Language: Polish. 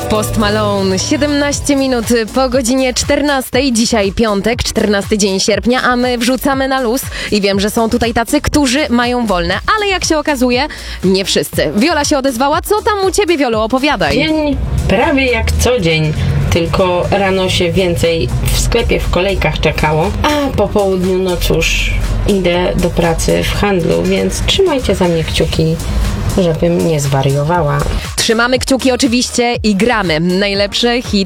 Post Malone, 17 minut po godzinie 14. Dzisiaj piątek, 14 dzień sierpnia, a my wrzucamy na luz i wiem, że są tutaj tacy, którzy mają wolne, ale jak się okazuje, nie wszyscy. Wiola się odezwała. Co tam u ciebie, Wiolu? Opowiadaj. Dzień prawie jak co dzień, tylko rano się więcej w sklepie, w kolejkach czekało, a po południu, no cóż, idę do pracy w handlu, więc trzymajcie za mnie kciuki, żebym nie zwariowała. Trzymamy kciuki oczywiście i gramy. Najlepsze hity